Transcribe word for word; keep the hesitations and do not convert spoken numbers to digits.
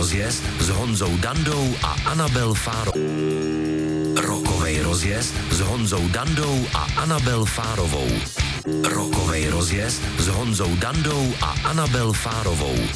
rozjezd s Honzou Dandou a Anabel Fárovou. Rokovej rozjezd s Honzou Dandou a Anabel Fárovou. Rokovej rozjezd s Honzou Dandou a Anabel Fárovou.